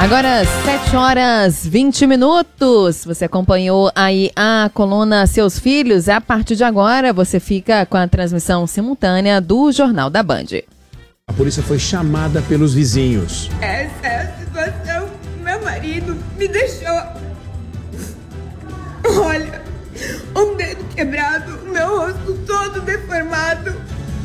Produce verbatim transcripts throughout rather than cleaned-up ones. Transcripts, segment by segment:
Agora, sete horas e vinte minutos. Você acompanhou aí a coluna Seus Filhos. A partir de agora, você fica com a transmissão simultânea do Jornal da Band. A polícia foi chamada pelos vizinhos. Essa é a situação que meu marido me deixou. Olha, um dedo quebrado, meu rosto todo deformado.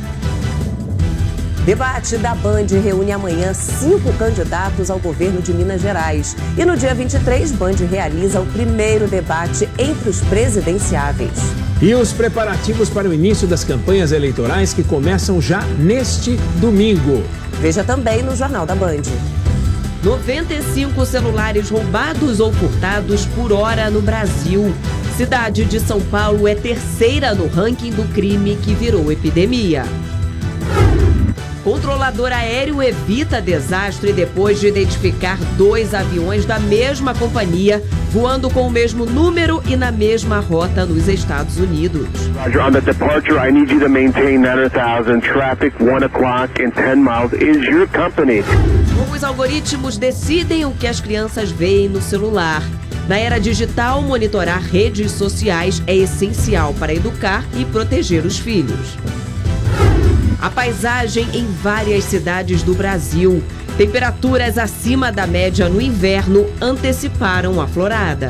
Debate da Band reúne amanhã cinco candidatos ao governo de Minas Gerais. E no dia vinte e três, Band realiza o primeiro debate entre os presidenciáveis. E os preparativos para o início das campanhas eleitorais que começam já neste domingo. Veja também no Jornal da Band. noventa e cinco celulares roubados ou furtados por hora no Brasil. Cidade de São Paulo é terceira no ranking do crime que virou epidemia. Controlador aéreo evita desastre depois de identificar dois aviões da mesma companhia voando com o mesmo número e na mesma rota nos Estados Unidos. Roger, on the departure, I need you to maintain nine thousand. Traffic one o'clock and ten miles is your company. Como os algoritmos decidem o que as crianças veem no celular. Na era digital, monitorar redes sociais é essencial para educar e proteger os filhos. A paisagem em várias cidades do Brasil. Temperaturas acima da média no inverno anteciparam a florada.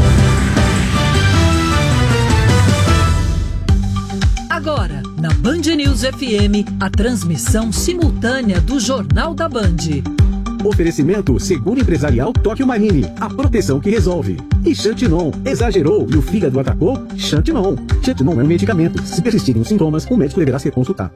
Agora, na Band News F M, a transmissão simultânea do Jornal da Band. Oferecimento Seguro Empresarial Tóquio Marine, a proteção que resolve. E Xantinon, exagerou e o fígado atacou? Xantinon. Xantinon é um medicamento. Se persistirem os sintomas, o médico deverá ser consultado.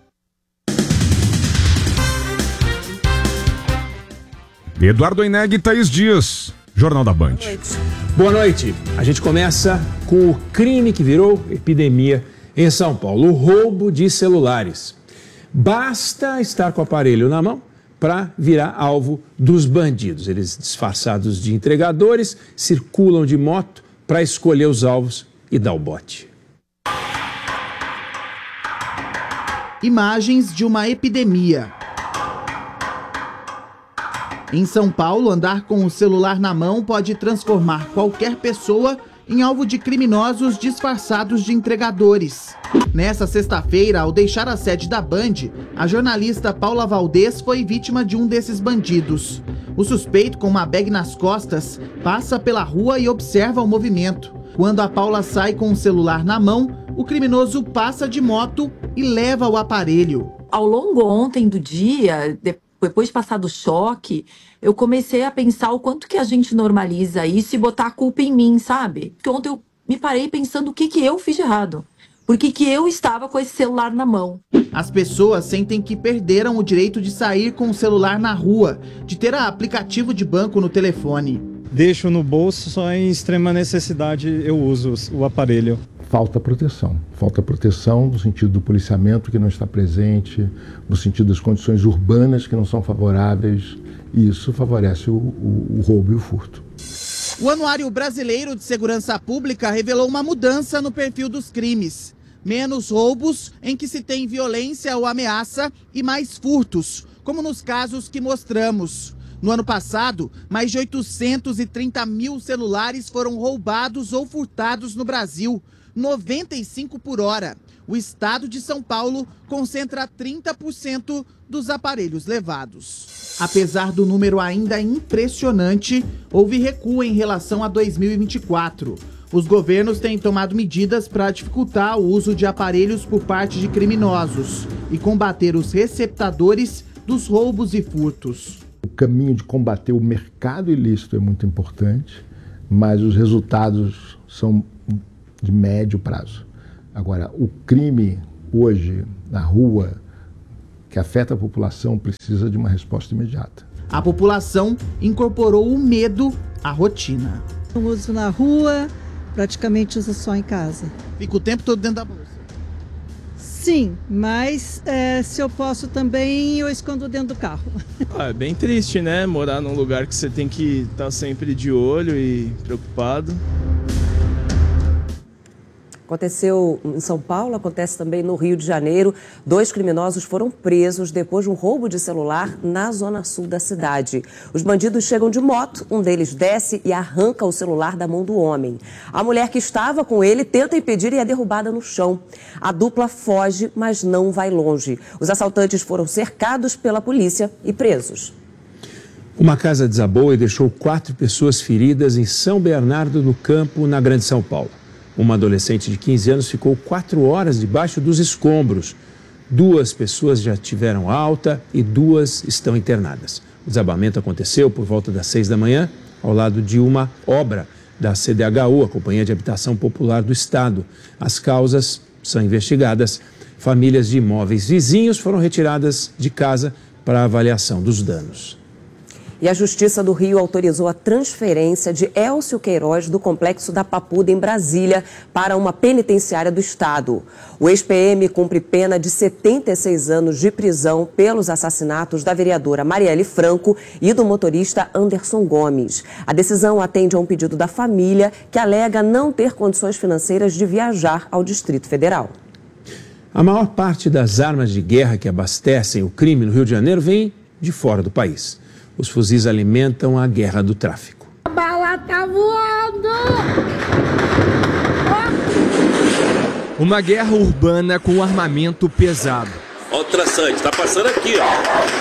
Eduardo Eneg e Thaís Dias, Jornal da Band. Boa noite. Boa noite. A gente começa com o crime que virou epidemia em São Paulo, o roubo de celulares. Basta estar com o aparelho na mão para virar alvo dos bandidos. Eles, disfarçados de entregadores, circulam de moto para escolher os alvos e dar o bote. Imagens de uma epidemia. Em São Paulo, andar com o celular na mão pode transformar qualquer pessoa em alvo de criminosos disfarçados de entregadores. Nessa sexta-feira, ao deixar a sede da Band, a jornalista Paula Valdez foi vítima de um desses bandidos. O suspeito, com uma bag nas costas, passa pela rua e observa o movimento. Quando a Paula sai com o celular na mão, o criminoso passa de moto e leva o aparelho. Ao longo ontem do dia, depois de passar do choque, eu comecei a pensar o quanto que a gente normaliza isso e botar a culpa em mim, sabe? Porque ontem eu me parei pensando o que, que eu fiz de errado. Por que que eu estava com esse celular na mão? As pessoas sentem que perderam o direito de sair com o celular na rua, de ter aplicativo de banco no telefone. Deixo no bolso, só em extrema necessidade eu uso o aparelho. Falta proteção. Falta proteção no sentido do policiamento que não está presente, no sentido das condições urbanas que não são favoráveis, e isso favorece o, o, o roubo e o furto. O Anuário Brasileiro de Segurança Pública revelou uma mudança no perfil dos crimes. Menos roubos em que se tem violência ou ameaça e mais furtos, como nos casos que mostramos. No ano passado, mais de oitocentos e trinta mil celulares foram roubados ou furtados no Brasil, noventa e cinco por hora. O estado de São Paulo concentra trinta por cento dos aparelhos levados. Apesar do número ainda impressionante, houve recuo em relação a dois mil e vinte e quatro. Os governos têm tomado medidas para dificultar o uso de aparelhos por parte de criminosos e combater os receptadores dos roubos e furtos. O caminho de combater o mercado ilícito é muito importante, mas os resultados são de médio prazo. Agora, o crime hoje na rua, que afeta a população, precisa de uma resposta imediata. A população incorporou o medo à rotina. Eu uso na rua, praticamente uso só em casa. Fica o tempo todo dentro da bolsa? Sim, mas é, se eu posso também, eu escondo dentro do carro. Ah, é bem triste, né? Morar num lugar que você tem que estar sempre de olho e preocupado. Aconteceu em São Paulo, acontece também no Rio de Janeiro. Dois criminosos foram presos depois de um roubo de celular na zona sul da cidade. Os bandidos chegam de moto, um deles desce e arranca o celular da mão do homem. A mulher que estava com ele tenta impedir e é derrubada no chão. A dupla foge, mas não vai longe. Os assaltantes foram cercados pela polícia e presos. Uma casa desabou e deixou quatro pessoas feridas em São Bernardo do Campo, na Grande São Paulo. Uma adolescente de quinze anos ficou quatro horas debaixo dos escombros. Duas pessoas já tiveram alta e duas estão internadas. O desabamento aconteceu por volta das seis da manhã, ao lado de uma obra da C D H U, a Companhia de Habitação Popular do Estado. As causas são investigadas. Famílias de imóveis vizinhos foram retiradas de casa para avaliação dos danos. E a Justiça do Rio autorizou a transferência de Elcio Queiroz do Complexo da Papuda, em Brasília, para uma penitenciária do Estado. O ex-P M cumpre pena de setenta e seis anos de prisão pelos assassinatos da vereadora Marielle Franco e do motorista Anderson Gomes. A decisão atende a um pedido da família, que alega não ter condições financeiras de viajar ao Distrito Federal. A maior parte das armas de guerra que abastecem o crime no Rio de Janeiro vem de fora do país. Os fuzis alimentam a guerra do tráfico. A bala tá voando! Uma guerra urbana com armamento pesado. Olha o traçante, tá passando aqui, ó.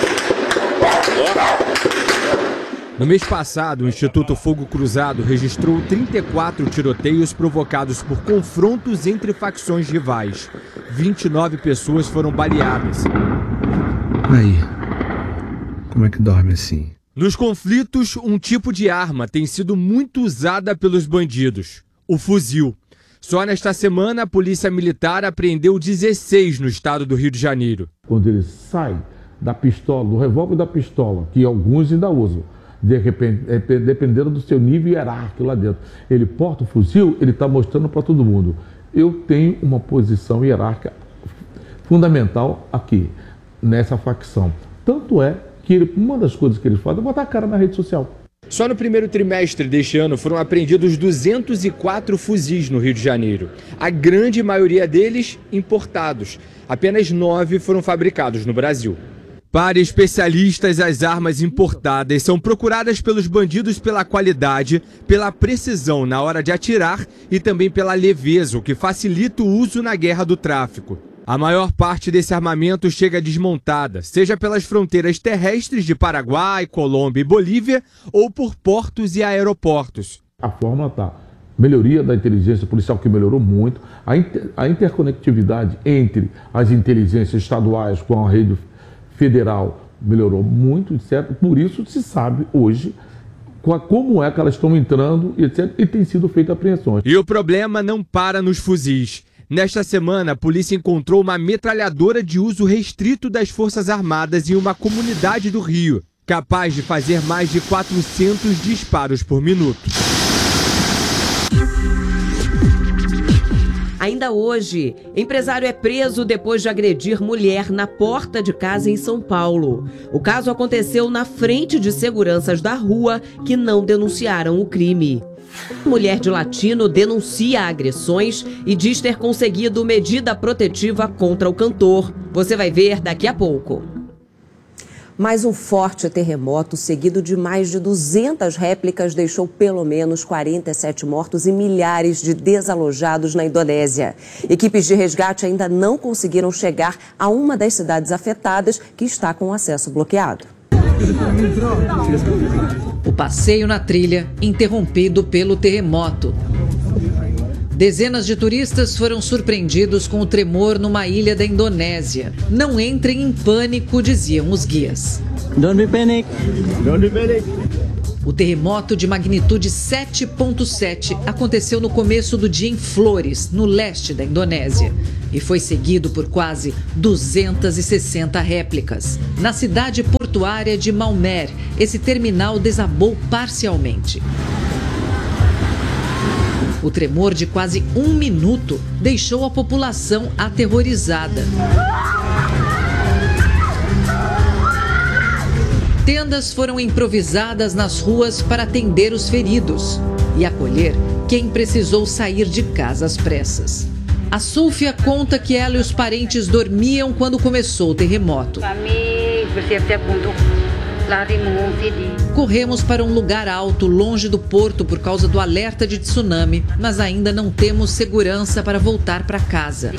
ó. No mês passado, o Instituto Fogo Cruzado registrou trinta e quatro tiroteios provocados por confrontos entre facções rivais. vinte e nove pessoas foram baleadas. Aí, como é que dorme assim? Nos conflitos, um tipo de arma tem sido muito usada pelos bandidos: o fuzil. Só nesta semana, a Polícia Militar apreendeu dezesseis no estado do Rio de Janeiro. Quando ele sai da pistola, do revólver da pistola, que alguns ainda usam, de repente, dependendo do seu nível hierárquico lá dentro, ele porta o fuzil, ele está mostrando para todo mundo: eu tenho uma posição hierárquica fundamental aqui, nessa facção. Tanto é que ele, uma das coisas que eles fazem é botar a cara na rede social. Só no primeiro trimestre deste ano foram apreendidos duzentos e quatro fuzis no Rio de Janeiro. A grande maioria deles importados. Apenas nove foram fabricados no Brasil. Para especialistas, as armas importadas são procuradas pelos bandidos pela qualidade, pela precisão na hora de atirar e também pela leveza, o que facilita o uso na guerra do tráfico. A maior parte desse armamento chega desmontada, seja pelas fronteiras terrestres de Paraguai, Colômbia e Bolívia, ou por portos e aeroportos. A fórmula está: melhoria da inteligência policial, que melhorou muito, a, inter, a interconectividade entre as inteligências estaduais com a rede federal melhorou muito, etcétera. Por isso se sabe hoje como é que elas estão entrando, etcétera. E tem sido feita apreensões. E o problema não para nos fuzis. Nesta semana, a polícia encontrou uma metralhadora de uso restrito das Forças Armadas em uma comunidade do Rio, capaz de fazer mais de quatrocentos disparos por minuto. Ainda hoje, empresário é preso depois de agredir mulher na porta de casa em São Paulo. O caso aconteceu na frente de seguranças da rua que não denunciaram o crime. Mulher de Latino denuncia agressões e diz ter conseguido medida protetiva contra o cantor. Você vai ver daqui a pouco. Mais um forte terremoto, seguido de mais de duzentas réplicas, deixou pelo menos quarenta e sete mortos e milhares de desalojados na Indonésia. Equipes de resgate ainda não conseguiram chegar a uma das cidades afetadas, que está com o acesso bloqueado. O passeio na trilha interrompido pelo terremoto. Dezenas de turistas foram surpreendidos com o tremor numa ilha da Indonésia. Não entrem em pânico, diziam os guias. Don't be panic. Don't be panic. O terremoto de magnitude sete ponto sete aconteceu no começo do dia em Flores, no leste da Indonésia, e foi seguido por quase duzentas e sessenta réplicas. Na cidade portuária de Malmer, esse terminal desabou parcialmente. O tremor de quase um minuto deixou a população aterrorizada. Tendas foram improvisadas nas ruas para atender os feridos e acolher quem precisou sair de casa às pressas. A Súfia conta que ela e os parentes dormiam quando começou o terremoto. Corremos para um lugar alto, longe do porto, por causa do alerta de tsunami, mas ainda não temos segurança para voltar para casa.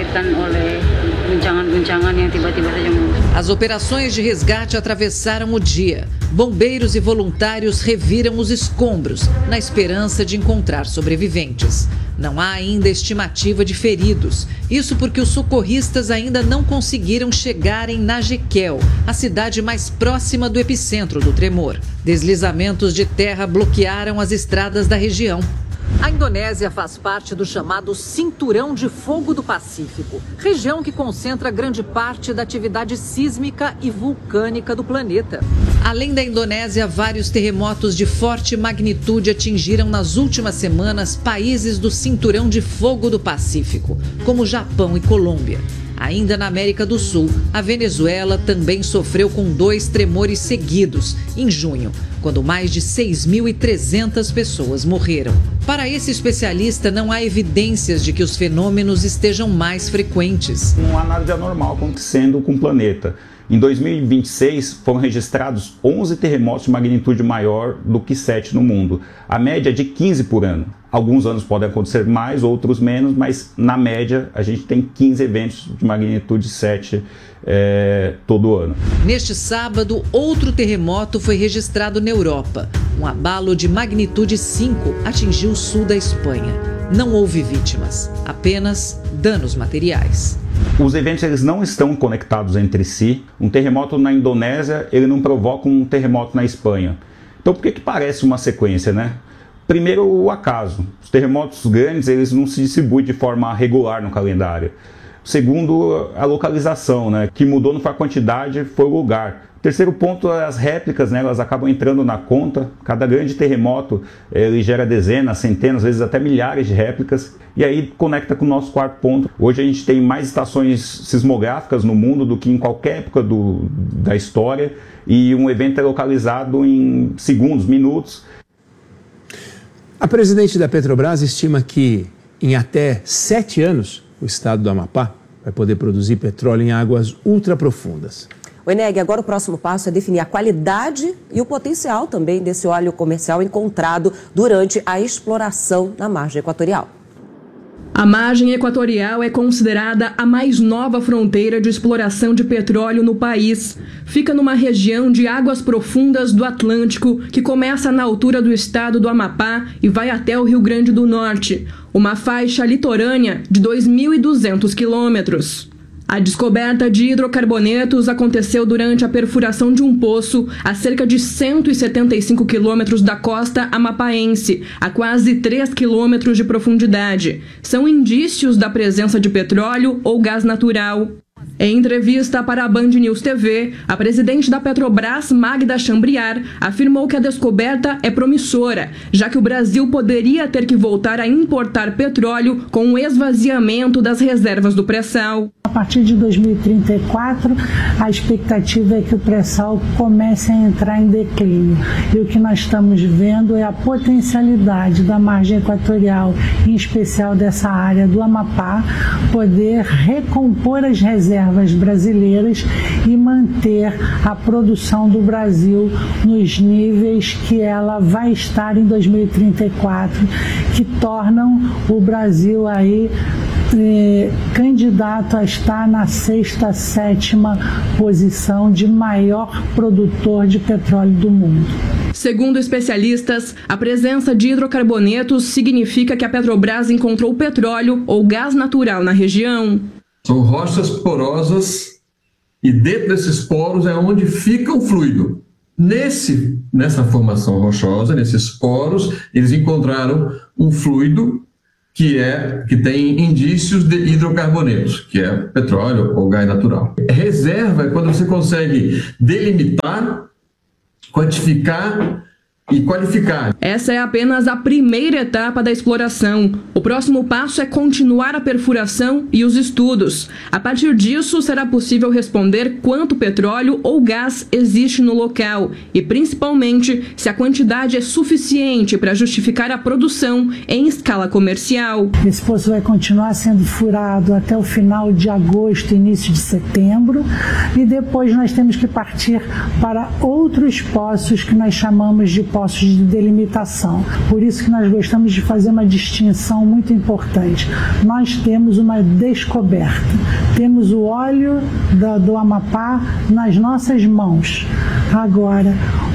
As operações de resgate atravessaram o dia. Bombeiros e voluntários reviram os escombros, na esperança de encontrar sobreviventes. Não há ainda estimativa de feridos. Isso porque os socorristas ainda não conseguiram chegar em Najequel, a cidade mais próxima do epicentro do tremor. Deslizamentos de terra bloquearam as estradas da região. A Indonésia faz parte do chamado Cinturão de Fogo do Pacífico, região que concentra grande parte da atividade sísmica e vulcânica do planeta. Além da Indonésia, vários terremotos de forte magnitude atingiram nas últimas semanas países do Cinturão de Fogo do Pacífico, como Japão e Colômbia. Ainda na América do Sul, a Venezuela também sofreu com dois tremores seguidos, em junho, quando mais de seis mil e trezentas pessoas morreram. Para esse especialista, não há evidências de que os fenômenos estejam mais frequentes. Não há nada de anormal acontecendo com o planeta. Em dois mil e vinte e seis, foram registrados onze terremotos de magnitude maior do que sete no mundo. A média é de quinze por ano. Alguns anos podem acontecer mais, outros menos, mas na média a gente tem quinze eventos de magnitude sete é, todo ano. Neste sábado, outro terremoto foi registrado na Europa. Um abalo de magnitude cinco atingiu o sul da Espanha. Não houve vítimas, apenas danos materiais. Os eventos eles não estão conectados entre si. Um terremoto na Indonésia ele não provoca um terremoto na Espanha. Então por que que parece uma sequência, né? Primeiro, o acaso. Os terremotos grandes eles não se distribuem de forma regular no calendário. Segundo, a localização, né? Que mudou não foi a quantidade, foi o lugar. Terceiro ponto, as réplicas, né, elas acabam entrando na conta. Cada grande terremoto ele gera dezenas, centenas, às vezes até milhares de réplicas. E aí conecta com o nosso quarto ponto. Hoje a gente tem mais estações sismográficas no mundo do que em qualquer época do, da história. E um evento é localizado em segundos, minutos. A presidente da Petrobras estima que em até sete anos o estado do Amapá vai poder produzir petróleo em águas ultraprofundas. O Eneg, agora o próximo passo é definir a qualidade e o potencial também desse óleo comercial encontrado durante a exploração na margem equatorial. A margem equatorial é considerada a mais nova fronteira de exploração de petróleo no país. Fica numa região de águas profundas do Atlântico, que começa na altura do estado do Amapá e vai até o Rio Grande do Norte, uma faixa litorânea de dois mil e duzentos quilômetros. A descoberta de hidrocarbonetos aconteceu durante a perfuração de um poço a cerca de cento e setenta e cinco quilômetros da costa amapaense, a quase três quilômetros de profundidade. São indícios da presença de petróleo ou gás natural. Em entrevista para a Band News T V, a presidente da Petrobras, Magda Chambriard, afirmou que a descoberta é promissora, já que o Brasil poderia ter que voltar a importar petróleo com o esvaziamento das reservas do pré-sal. A partir de dois mil e trinta e quatro, a expectativa é que o pré-sal comece a entrar em declínio. E o que nós estamos vendo é a potencialidade da margem equatorial, em especial dessa área do Amapá, poder recompor as reservas brasileiras e manter a produção do Brasil nos níveis que ela vai estar em dois mil e trinta e quatro, que tornam o Brasil aí eh, candidato a estar na sexta, sétima posição de maior produtor de petróleo do mundo. Segundo especialistas, a presença de hidrocarbonetos significa que a Petrobras encontrou petróleo ou gás natural na região. São rochas porosas e dentro desses poros é onde fica o fluido. Nesse, nessa formação rochosa, nesses poros, eles encontraram um fluido que, é, que tem indícios de hidrocarbonetos, que é petróleo ou gás natural. Reserva é quando você consegue delimitar, quantificar e qualificar. Essa é apenas a primeira etapa da exploração. O próximo passo é continuar a perfuração e os estudos. A partir disso, será possível responder quanto petróleo ou gás existe no local e, principalmente, se a quantidade é suficiente para justificar a produção em escala comercial. Esse poço vai continuar sendo furado até o final de agosto, início de setembro, e depois nós temos que partir para outros poços que nós chamamos de poços de delimitação. Por isso que nós gostamos de fazer uma distinção muito importante. Nós temos uma descoberta. Temos o óleo do, do Amapá nas nossas mãos. Agora,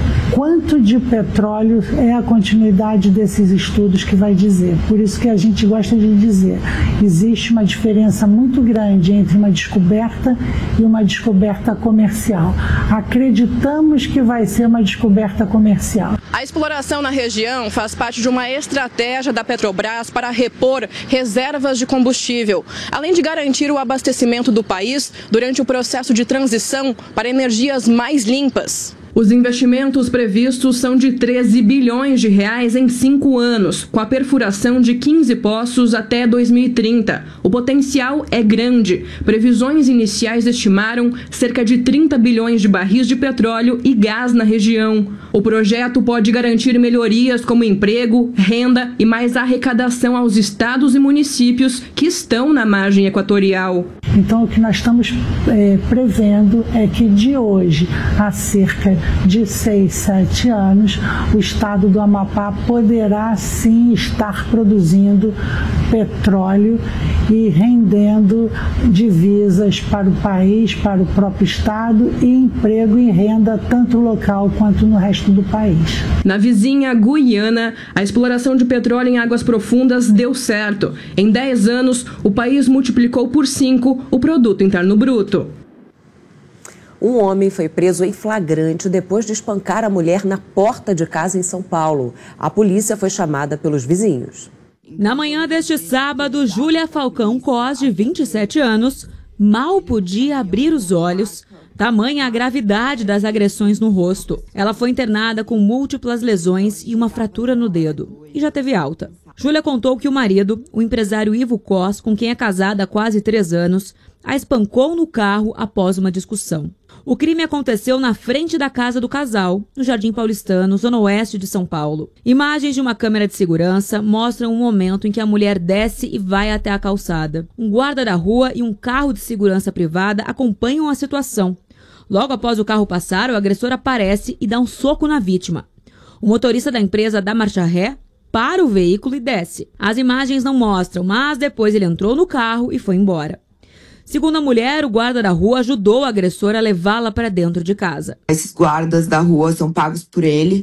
quanto de petróleo é a continuidade desses estudos que vai dizer. Por isso que a gente gosta de dizer, existe uma diferença muito grande entre uma descoberta e uma descoberta comercial. Acreditamos que vai ser uma descoberta comercial. A exploração na região faz parte de uma estratégia da Petrobras para repor reservas de combustível, além de garantir o abastecimento do país durante o processo de transição para energias mais limpas. Os investimentos previstos são de treze bilhões de reais em cinco anos, com a perfuração de quinze poços até dois mil e trinta. O potencial é grande. Previsões iniciais estimaram cerca de trinta bilhões de barris de petróleo e gás na região. O projeto pode garantir melhorias como emprego, renda e mais arrecadação aos estados e municípios que estão na margem equatorial. Então, o que nós estamos é, prevendo é que de hoje a cerca de seis, sete anos, o estado do Amapá poderá sim estar produzindo petróleo e rendendo divisas para o país, para o próprio estado e emprego e renda tanto local quanto no resto do país. Na vizinha Guiana, a exploração de petróleo em águas profundas deu certo. Em dez anos, o país multiplicou por cinco o produto interno bruto. Um homem foi preso em flagrante depois de espancar a mulher na porta de casa em São Paulo. A polícia foi chamada pelos vizinhos. Na manhã deste sábado, Júlia Falcão Cos, de vinte e sete anos, mal podia abrir os olhos, tamanha a gravidade das agressões no rosto. Ela foi internada com múltiplas lesões e uma fratura no dedo e já teve alta. Júlia contou que o marido, o empresário Ivo Cos, com quem é casada há quase três anos, a espancou no carro após uma discussão. O crime aconteceu na frente da casa do casal, no Jardim Paulistano, zona oeste de São Paulo. Imagens de uma câmera de segurança mostram um momento em que a mulher desce e vai até a calçada. Um guarda da rua e um carro de segurança privada acompanham a situação. Logo após o carro passar, o agressor aparece e dá um soco na vítima. O motorista da empresa dá marcha ré, para o veículo e desce. As imagens não mostram, mas depois ele entrou no carro e foi embora. Segundo a mulher, o guarda da rua ajudou a agressora a levá-la para dentro de casa. Esses guardas da rua são pagos por ele,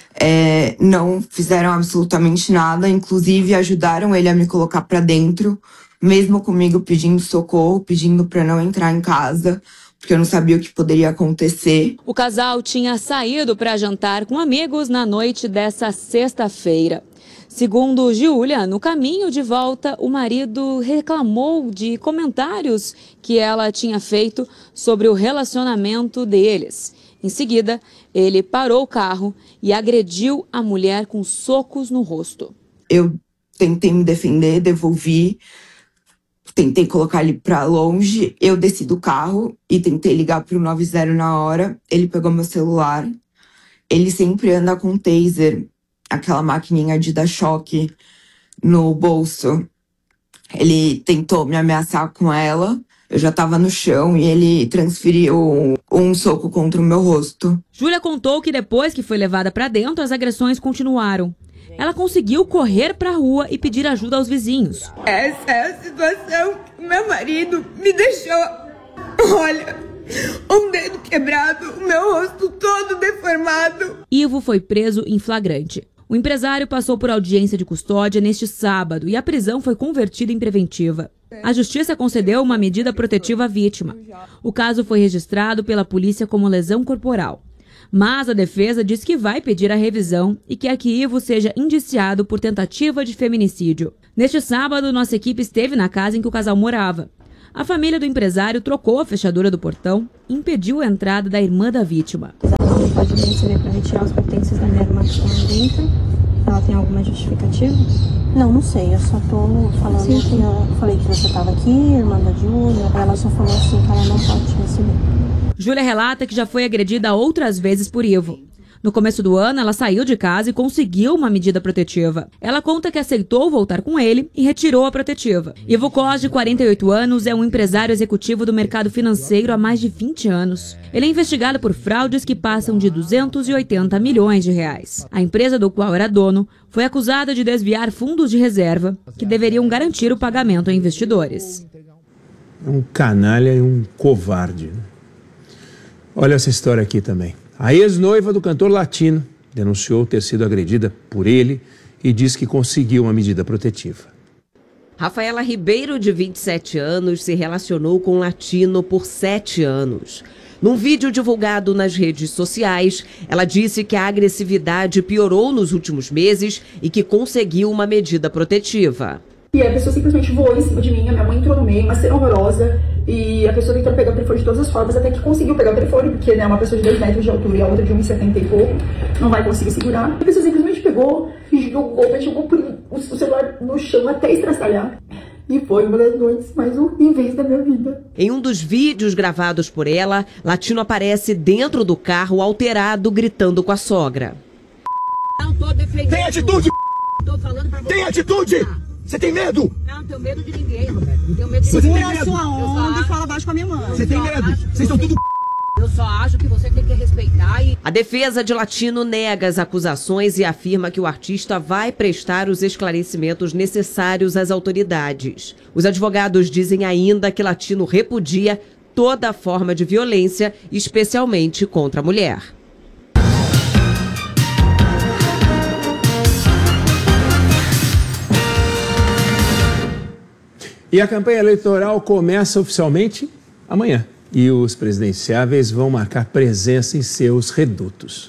é, não fizeram absolutamente nada, inclusive ajudaram ele a me colocar para dentro, mesmo comigo pedindo socorro, pedindo para não entrar em casa, porque eu não sabia o que poderia acontecer. O casal tinha saído para jantar com amigos na noite dessa sexta-feira. Segundo Giulia, no caminho de volta, o marido reclamou de comentários que ela tinha feito sobre o relacionamento deles. Em seguida, ele parou o carro e agrediu a mulher com socos no rosto. Eu tentei me defender, devolvi, tentei colocar ele para longe. Eu desci do carro e tentei ligar para o nove zero na hora. Ele pegou meu celular. Ele sempre anda com taser, aquela maquininha de dar choque no bolso. Ele tentou me ameaçar com ela. Eu já estava no chão e ele transferiu um, um soco contra o meu rosto. Júlia contou que depois que foi levada para dentro, as agressões continuaram. Ela conseguiu correr para a rua e pedir ajuda aos vizinhos. Essa é a situação que meu marido me deixou. Olha, um dedo quebrado, o meu rosto todo deformado. Ivo foi preso em flagrante. O empresário passou por audiência de custódia neste sábado e a prisão foi convertida em preventiva. A justiça concedeu uma medida protetiva à vítima. O caso foi registrado pela polícia como lesão corporal. Mas a defesa diz que vai pedir a revisão e quer que Ivo seja indiciado por tentativa de feminicídio. Neste sábado, nossa equipe esteve na casa em que o casal morava. A família do empresário trocou a fechadura do portão e impediu a entrada da irmã da vítima. pode receber para retirar os pertences da minha irmã que estão dentro. Ela tem alguma justificativa? Não, não sei. Eu só tô falando sim, sim. que eu falei que você estava aqui, irmã da Júlia. Ela só falou assim que ela não pode receber. Júlia relata que já foi agredida outras vezes por Ivo. No começo do ano, ela saiu de casa e conseguiu uma medida protetiva. Ela conta que aceitou voltar com ele e retirou a protetiva. Ivo Cos, de quarenta e oito anos, é um empresário executivo do mercado financeiro há mais de vinte anos. Ele é investigado por fraudes que passam de duzentos e oitenta milhões de reais. A empresa do qual era dono foi acusada de desviar fundos de reserva que deveriam garantir o pagamento a investidores. Um canalha e um covarde. Olha essa história aqui também. A ex-noiva do cantor latino denunciou ter sido agredida por ele e diz que conseguiu uma medida protetiva. Rafaela Ribeiro, de vinte e sete anos, se relacionou com o latino por sete anos. Num vídeo divulgado nas redes sociais, ela disse que a agressividade piorou nos últimos meses e que conseguiu uma medida protetiva. E a pessoa simplesmente voou em cima de mim, a minha mãe entrou no meio, uma cena horrorosa, e a pessoa tentou pegar o telefone de todas as formas, até que conseguiu pegar o telefone, porque né, uma pessoa de dois metros de altura e a outra de um e setenta e pouco, não vai conseguir segurar. A pessoa simplesmente pegou e jogou, mas jogou o celular no chão até estraçalhar. E foi uma das noites mais horríveis da minha vida. Em um dos vídeos gravados por ela, Latino aparece dentro do carro alterado, gritando com a sogra. Não tô defendendo. Tem atitude! Tô falando pra você. Tem atitude! Você tem medo? Não, não tenho medo de ninguém, Roberto. Não tenho medo de ninguém. Segura a sua onda e fala baixo com a minha mãe. Você tem medo? Vocês estão tudo... Eu só acho que você tem que respeitar e... A defesa de Latino nega as acusações e afirma que o artista vai prestar os esclarecimentos necessários às autoridades. Os advogados dizem ainda que Latino repudia toda forma de violência, especialmente contra a mulher. E a campanha eleitoral começa oficialmente amanhã. E os presidenciáveis vão marcar presença em seus redutos.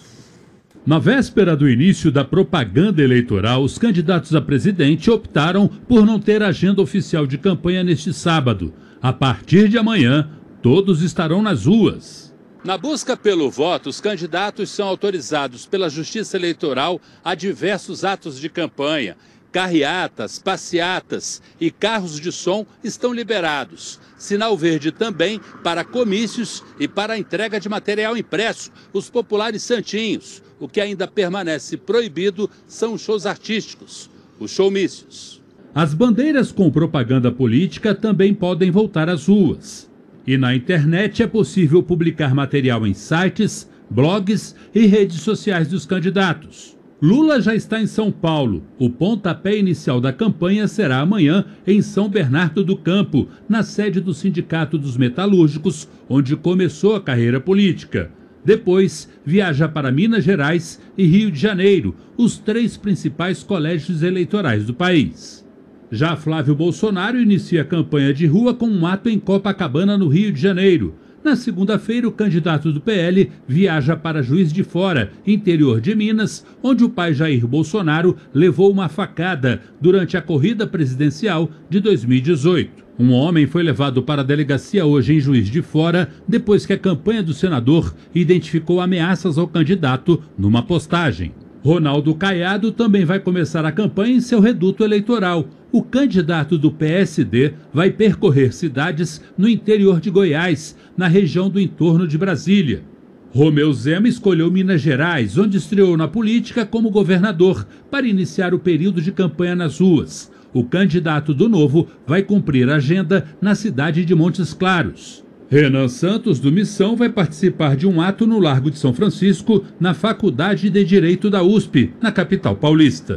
Na véspera do início da propaganda eleitoral, os candidatos a presidente optaram por não ter agenda oficial de campanha neste sábado. A partir de amanhã, todos estarão nas ruas. Na busca pelo voto, os candidatos são autorizados pela Justiça Eleitoral a diversos atos de campanha. Carreatas, passeatas e carros de som estão liberados. Sinal verde também para comícios e para a entrega de material impresso, os populares santinhos. O que ainda permanece proibido são os shows artísticos, os showmícios. As bandeiras com propaganda política também podem voltar às ruas. E na internet é possível publicar material em sites, blogs e redes sociais dos candidatos. Lula já está em São Paulo. O pontapé inicial da campanha será amanhã em São Bernardo do Campo, na sede do Sindicato dos Metalúrgicos, onde começou a carreira política. Depois, viaja para Minas Gerais e Rio de Janeiro, os três principais colégios eleitorais do país. Já Flávio Bolsonaro inicia a campanha de rua com um ato em Copacabana, no Rio de Janeiro. Na segunda-feira, o candidato do P L viaja para Juiz de Fora, interior de Minas, onde o pai Jair Bolsonaro levou uma facada durante a corrida presidencial de dois mil e dezoito. Um homem foi levado para a delegacia hoje em Juiz de Fora, depois que a campanha do senador identificou ameaças ao candidato numa postagem. Ronaldo Caiado também vai começar a campanha em seu reduto eleitoral. O candidato do P S D vai percorrer cidades no interior de Goiás, na região do entorno de Brasília. Romeu Zema escolheu Minas Gerais, onde estreou na política como governador, para iniciar o período de campanha nas ruas. O candidato do Novo vai cumprir a agenda na cidade de Montes Claros. Renan Santos, do Missão, vai participar de um ato no Largo de São Francisco, na Faculdade de Direito da U S P, na capital paulista.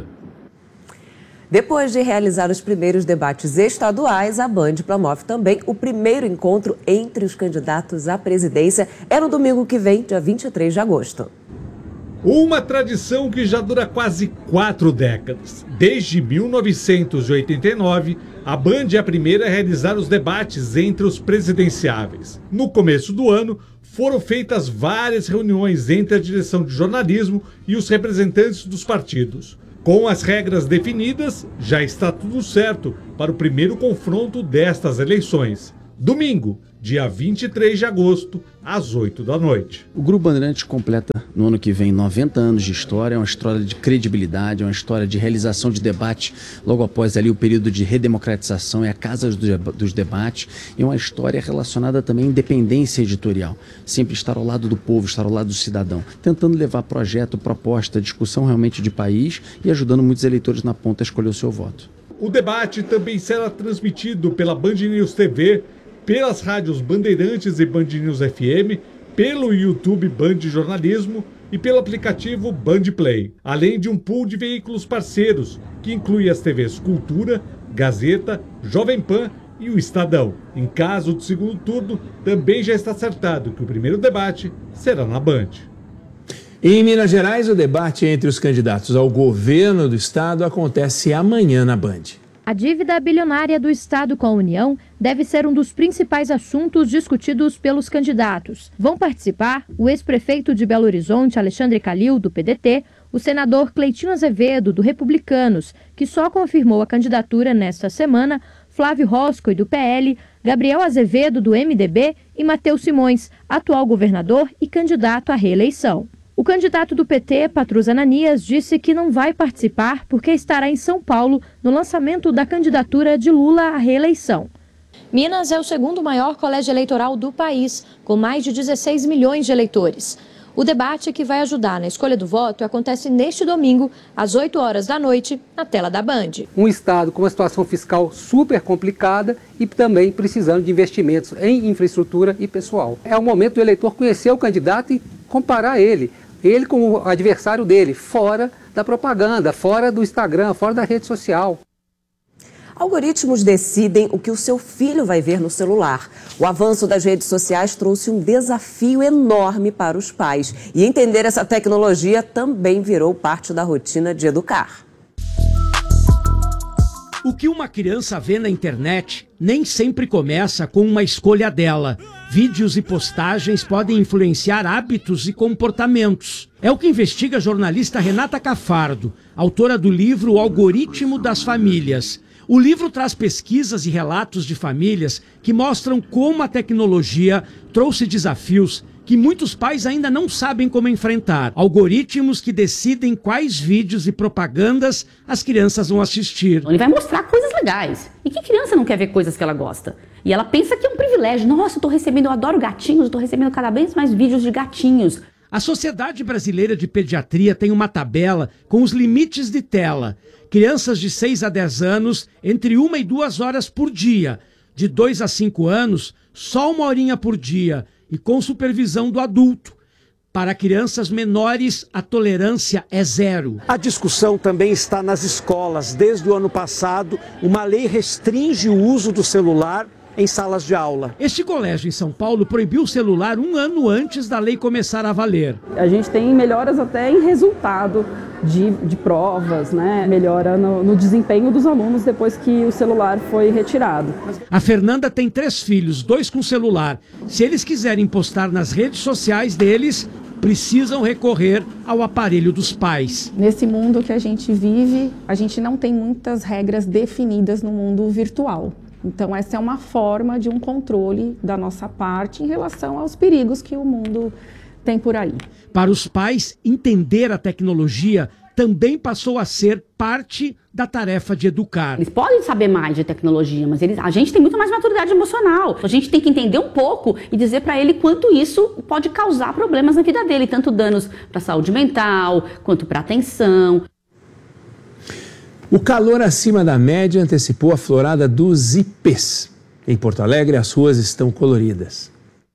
Depois de realizar os primeiros debates estaduais, a Band promove também o primeiro encontro entre os candidatos à presidência. É no domingo que vem, dia vinte e três de agosto. Uma tradição que já dura quase quatro décadas. Desde mil novecentos e oitenta e nove, a Band é a primeira a realizar os debates entre os presidenciáveis. No começo do ano, foram feitas várias reuniões entre a direção de jornalismo e os representantes dos partidos. Com as regras definidas, já está tudo certo para o primeiro confronto destas eleições. Domingo, dia vinte e três de agosto, às oito da noite. O Grupo Bandeirantes completa no ano que vem noventa anos de história, é uma história de credibilidade, é uma história de realização de debate logo após ali o período de redemocratização, é a casa dos debates, e uma história relacionada também à independência editorial, sempre estar ao lado do povo, estar ao lado do cidadão, tentando levar projeto, proposta, discussão realmente de país e ajudando muitos eleitores na ponta a escolher o seu voto. O debate também será transmitido pela Band News T V, pelas rádios Bandeirantes e Band News F M, pelo YouTube Band Jornalismo e pelo aplicativo Band Play, além de um pool de veículos parceiros, que inclui as T Vs Cultura, Gazeta, Jovem Pan e o Estadão. Em caso de segundo turno, também já está acertado que o primeiro debate será na Band. Em Minas Gerais, o debate entre os candidatos ao governo do estado acontece amanhã na Band. A dívida bilionária do Estado com a União deve ser um dos principais assuntos discutidos pelos candidatos. Vão participar o ex-prefeito de Belo Horizonte, Alexandre Calil, do P D T, o senador Cleitinho Azevedo, do Republicanos, que só confirmou a candidatura nesta semana, Flávio Roscoe, do P L, Gabriel Azevedo, do M D B e Matheus Simões, atual governador e candidato à reeleição. O candidato do P T, Patrus Ananias, disse que não vai participar porque estará em São Paulo no lançamento da candidatura de Lula à reeleição. Minas é o segundo maior colégio eleitoral do país, com mais de dezesseis milhões de eleitores. O debate que vai ajudar na escolha do voto acontece neste domingo, às oito horas da noite, na tela da Band. Um estado com uma situação fiscal super complicada e também precisando de investimentos em infraestrutura e pessoal. É o momento do eleitor conhecer o candidato e comparar ele. Ele com o adversário dele, fora da propaganda, fora do Instagram, fora da rede social. Algoritmos decidem o que o seu filho vai ver no celular. O avanço das redes sociais trouxe um desafio enorme para os pais. E entender essa tecnologia também virou parte da rotina de educar. O que uma criança vê na internet nem sempre começa com uma escolha dela. Vídeos e postagens podem influenciar hábitos e comportamentos. É o que investiga a jornalista Renata Cafardo, autora do livro O Algoritmo das Famílias. O livro traz pesquisas e relatos de famílias que mostram como a tecnologia trouxe desafios que muitos pais ainda não sabem como enfrentar. Algoritmos que decidem quais vídeos e propagandas as crianças vão assistir. Ele vai mostrar coisas legais. E que criança não quer ver coisas que ela gosta? E ela pensa que é um privilégio. Nossa, eu tô recebendo, eu adoro gatinhos, eu tô recebendo cada vez mais vídeos de gatinhos. A Sociedade Brasileira de Pediatria tem uma tabela com os limites de tela. Crianças de seis a dez anos, entre uma e duas horas por dia. De dois a cinco anos, só uma horinha por dia. E com supervisão do adulto. Para crianças menores, a tolerância é zero. A discussão também está nas escolas. Desde o ano passado, uma lei restringe o uso do celular em salas de aula. Este colégio em São Paulo proibiu o celular um ano antes da lei começar a valer. A gente tem melhoras até em resultado de, de provas, né? Melhora no, no desempenho dos alunos depois que o celular foi retirado. A Fernanda tem três filhos, dois com celular. Se eles quiserem postar nas redes sociais deles, precisam recorrer ao aparelho dos pais. Nesse mundo que a gente vive, a gente não tem muitas regras definidas no mundo virtual. Então, essa é uma forma de um controle da nossa parte em relação aos perigos que o mundo tem por aí. Para os pais, entender a tecnologia também passou a ser parte da tarefa de educar. Eles podem saber mais de tecnologia, mas eles, a gente tem muito mais maturidade emocional. A gente tem que entender um pouco e dizer para ele quanto isso pode causar problemas na vida dele, tanto danos para a saúde mental, quanto para a atenção. O calor acima da média antecipou a florada dos ipês. Em Porto Alegre, as ruas estão coloridas.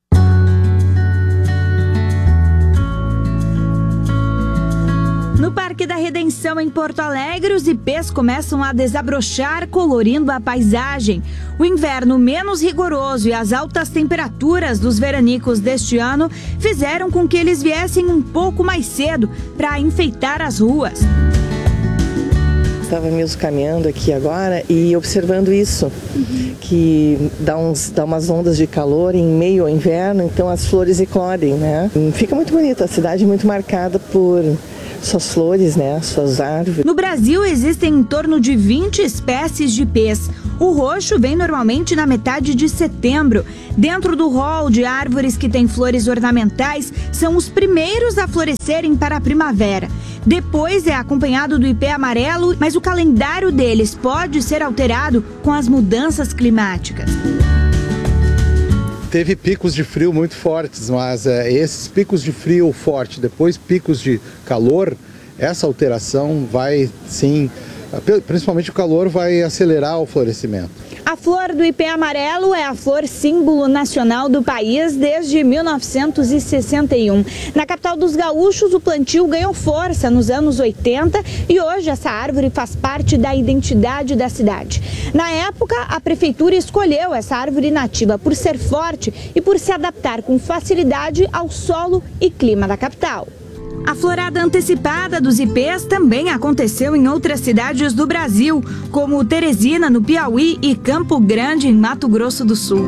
No Parque da Redenção, em Porto Alegre, os ipês começam a desabrochar, colorindo a paisagem. O inverno menos rigoroso e as altas temperaturas dos veranicos deste ano fizeram com que eles viessem um pouco mais cedo para enfeitar as ruas. Estava mesmo caminhando aqui agora e observando isso, uhum. que dá, uns, dá umas ondas de calor em meio ao inverno, então as flores eclodem, né? Fica muito bonita, a cidade muito marcada por, suas flores, né, suas árvores. No Brasil existem em torno de vinte espécies de ipês. O roxo vem normalmente na metade de setembro. Dentro do rol de árvores que têm flores ornamentais, são os primeiros a florescerem para a primavera. Depois é acompanhado do ipê amarelo, mas o calendário deles pode ser alterado com as mudanças climáticas. Teve picos de frio muito fortes, mas é, esses picos de frio forte, depois picos de calor, essa alteração vai sim, principalmente o calor vai acelerar o florescimento. A flor do ipê amarelo é a flor símbolo nacional do país desde mil novecentos e sessenta e um. Na capital dos gaúchos, o plantio ganhou força nos anos oitenta e hoje essa árvore faz parte da identidade da cidade. Na época, a prefeitura escolheu essa árvore nativa por ser forte e por se adaptar com facilidade ao solo e clima da capital. A florada antecipada dos ipês também aconteceu em outras cidades do Brasil, como Teresina, no Piauí, e Campo Grande, em Mato Grosso do Sul.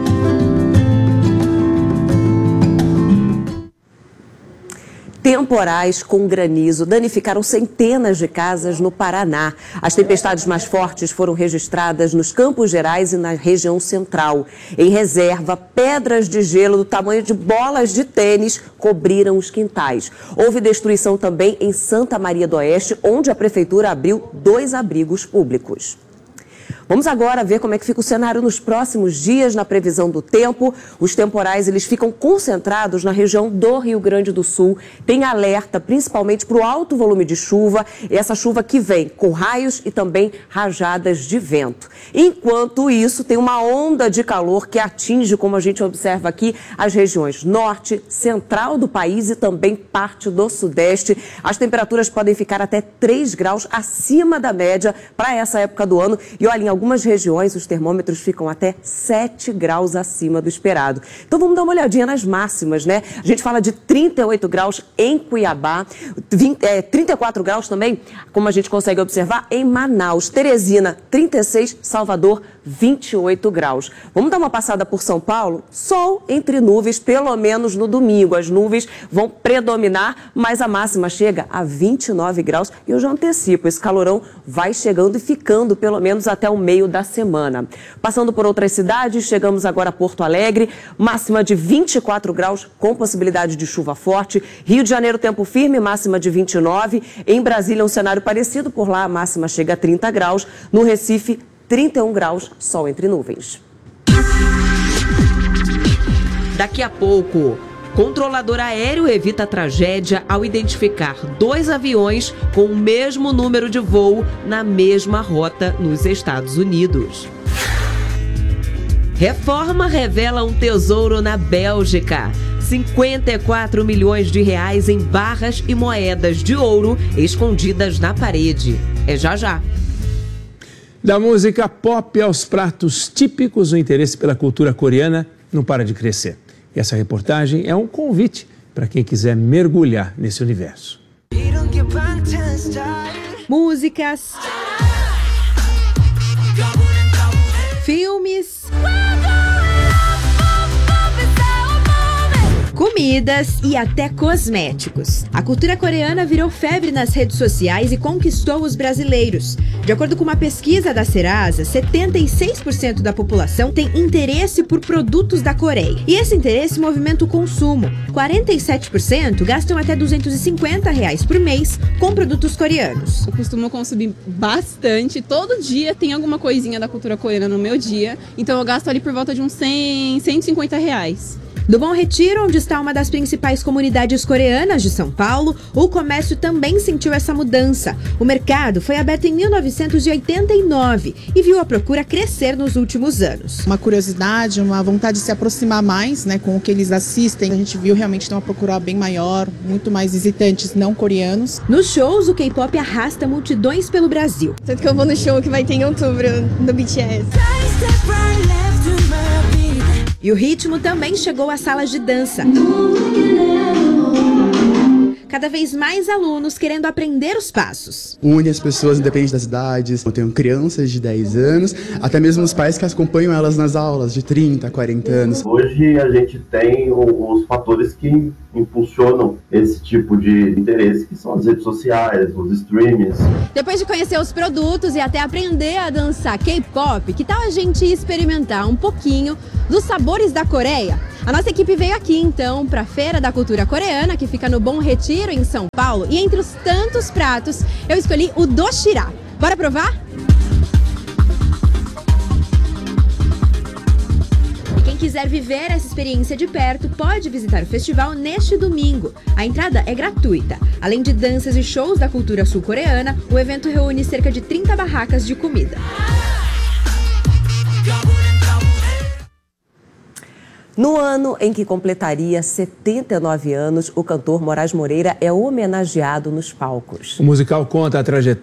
Temporais com granizo danificaram centenas de casas no Paraná. As tempestades mais fortes foram registradas nos Campos Gerais e na região central. Em reserva, pedras de gelo do tamanho de bolas de tênis cobriram os quintais. Houve destruição também em Santa Maria do Oeste, onde a prefeitura abriu dois abrigos públicos. Vamos agora ver como é que fica o cenário nos próximos dias na previsão do tempo. Os temporais eles ficam concentrados na região do Rio Grande do Sul. Tem alerta principalmente para o alto volume de chuva, essa chuva que vem com raios e também rajadas de vento. Enquanto isso, tem uma onda de calor que atinge, como a gente observa aqui, as regiões norte, central do país e também parte do sudeste. As temperaturas podem ficar até três graus acima da média para essa época do ano. E olha, em algumas regiões os termômetros ficam até sete graus acima do esperado. Então vamos dar uma olhadinha nas máximas, né? A gente fala de trinta e oito graus em Cuiabá, vinte, é, trinta e quatro graus também, como a gente consegue observar, em Manaus, Teresina, trinta e seis, Salvador, vinte e oito graus. Vamos dar uma passada por São Paulo? Sol entre nuvens, pelo menos no domingo. As nuvens vão predominar, mas a máxima chega a vinte e nove graus. E eu já antecipo, esse calorão vai chegando e ficando pelo menos até o meio da semana. Passando por outras cidades, chegamos agora a Porto Alegre, máxima de vinte e quatro graus, com possibilidade de chuva forte. Rio de Janeiro, tempo firme, máxima de vinte e nove. Em Brasília, um cenário parecido, por lá a máxima chega a trinta graus. No Recife, trinta e um graus, sol entre nuvens. Daqui a pouco, controlador aéreo evita tragédia ao identificar dois aviões com o mesmo número de voo na mesma rota nos Estados Unidos. Reforma revela um tesouro na Bélgica. cinquenta e quatro milhões de reais em barras e moedas de ouro escondidas na parede. É já já. Da música pop aos pratos típicos, o interesse pela cultura coreana não para de crescer. E essa reportagem é um convite para quem quiser mergulhar nesse universo. Músicas, filmes, comidas e até cosméticos. A cultura coreana virou febre nas redes sociais e conquistou os brasileiros. De acordo com uma pesquisa da Serasa, setenta e seis por cento da população tem interesse por produtos da Coreia. E esse interesse movimenta o consumo. quarenta e sete por cento gastam até duzentos e cinquenta reais por mês com produtos coreanos. Eu costumo consumir bastante. Todo dia tem alguma coisinha da cultura coreana no meu dia. Então eu gasto ali por volta de uns cem, cento e cinquenta reais. No Bom Retiro, onde está uma das principais comunidades coreanas de São Paulo, o comércio também sentiu essa mudança. O mercado foi aberto em mil novecentos e oitenta e nove e viu a procura crescer nos últimos anos. Uma curiosidade, uma vontade de se aproximar mais, né, com o que eles assistem. A gente viu realmente uma procura bem maior, muito mais visitantes não coreanos. Nos shows, o K-pop arrasta multidões pelo Brasil. Tanto que eu vou no show que vai ter em outubro, do B T S. E o ritmo também chegou às salas de dança. cada vez mais alunos querendo aprender os passos. Une as pessoas independente das idades. Eu tenho crianças de dez anos, até mesmo os pais que acompanham elas nas aulas de trinta, quarenta anos. Hoje a gente tem os fatores que impulsionam esse tipo de interesse, que são as redes sociais, os streams. Depois de conhecer os produtos e até aprender a dançar K-pop, que tal a gente experimentar um pouquinho dos sabores da Coreia? A nossa equipe veio aqui então para a Feira da Cultura Coreana, que fica no Bom Retiro, em São Paulo, e entre os tantos pratos, eu escolhi o doshira. Bora provar? E quem quiser viver essa experiência de perto pode visitar o festival neste domingo. A entrada é gratuita. Além de danças e shows da cultura sul-coreana, o evento reúne cerca de trinta barracas de comida. No ano em que completaria setenta e nove anos, o cantor Moraes Moreira é homenageado nos palcos. O musical conta a trajetória